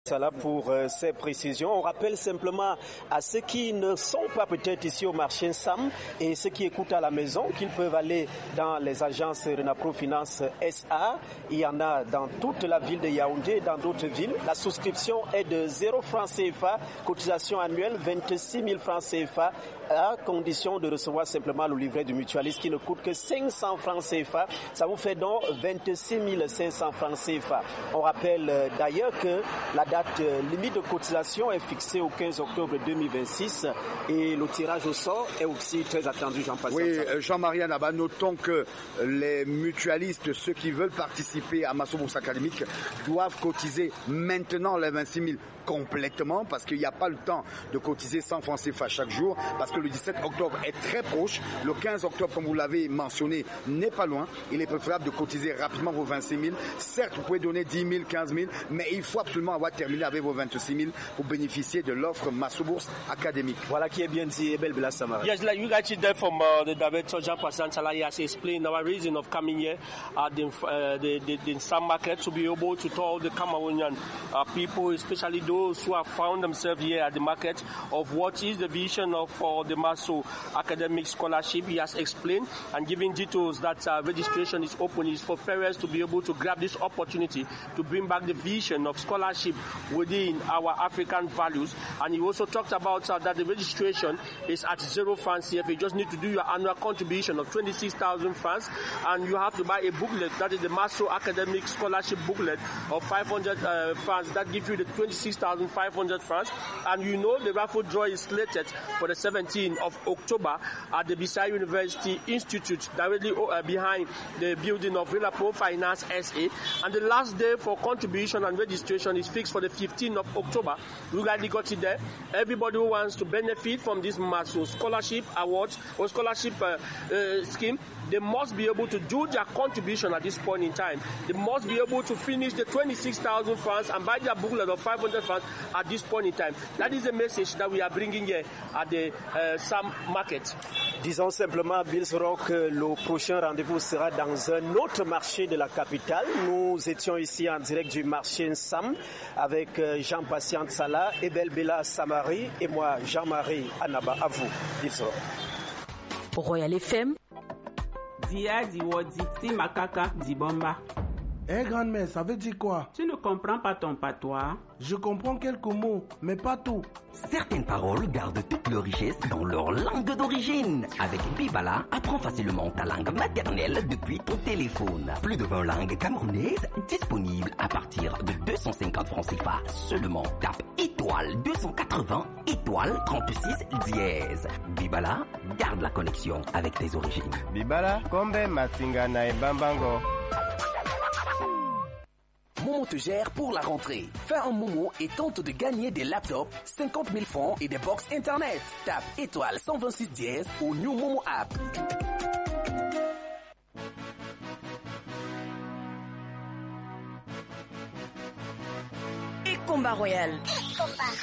Salah pour ces précisions. On rappelle simplement à ceux qui ne sont pas peut-être ici au marché SAM et ceux qui écoutent à la maison qu'ils peuvent aller dans les agences Renapro Finance SA. Il y en a dans toute la ville de Yaoundé et dans d'autres villes. La souscription est de 0 francs CFA, cotisation annuelle 26 000 francs CFA à condition de recevoir simplement le livret du mutualiste qui ne coûte que 500 francs CFA. Ça vous fait donc 26 500 francs CFA. On rappelle d'ailleurs que la date limite de cotisation est fixée au 15 octobre 2026 et le tirage au sort est aussi très attendu, Jean-Pascal. Oui, Jean-Marie Anaba, notons que les mutualistes, ceux qui veulent participer à Masso Bourse Académique, doivent cotiser maintenant les 26 000 complètement parce qu'il n'y a pas le temps de cotiser 100 francs CFA chaque jour parce que le 17 octobre est très proche. Le 15 octobre, comme vous l'avez mentionné, n'est pas loin. Il est préférable de cotiser rapidement vos 26 000. Certes, vous pouvez donner 10 000, 15 000, mais il faut absolument avoir terminé avec vos 26 000 pour bénéficier de l'offre Masso Bourse Académique. Voilà qui est bien dit, Ebel Bela Samara. Yes, like you guys see there from the director Jean-Pascal Salah has explained our reason of coming here at the Sam market to be able to tell the Cameroonian people, especially those who have found themselves here at the market, of what is the vision of the Masso Academic Scholarship. He has explained and given details that registration is open. Is for parents to be able to grab this opportunity to bring back the vision of scholarship within our African values. And he also talked about that the registration is at 0 francs CFA. You just need to do your annual contribution of 26,000 francs, and you have to buy a booklet, that is the Masso Academic Scholarship booklet of 500 francs. That gives you the 26,500 francs. And you know the raffle draw is slated for the 17th of October at the Bisai University Institute, directly behind the building of Renapro Finance SA. And the last day for contribution and registration is fixed for the 15th of October. We already got it there. Everybody who wants to benefit from this Masso Scholarship Awards or scholarship scheme, they must be able to do their contribution at this point in time. They must be able to finish the 26,000 francs and buy their booklet of 500 francs at this point in time. That is the message that we are bringing here at the Sam Market. Disons simplement, Bills Rock, que le prochain rendez-vous sera dans un autre marché de la capitale. Nous étions ici en direct du marché Sam avec Jean-Pascal Salah, Ebel Bela Samari et moi, Jean-Marie Anaba. À vous, Bills Rock. Royal FM. Dia Diwodi, si Makaka Dibomba. Eh grand-mère, ça veut dire quoi? Tu ne comprends pas ton patois? Je comprends quelques mots, mais pas tout. Certaines paroles gardent toute leur richesse dans leur langue d'origine. Avec Bibala, apprends facilement ta langue maternelle depuis ton téléphone. Plus de 20 langues camerounaises disponibles à partir de 250 francs CFA seulement. Tape étoile 280 étoile 36 dièse. Bibala, garde la connexion avec tes origines. Bibala, Kombe Matingana et Bambango. Momo te gère pour la rentrée. Fais un Momo et tente de gagner des laptops, 50 000 francs et des box internet. Tape étoile 126 dièse au New Momo app. Et combat royal.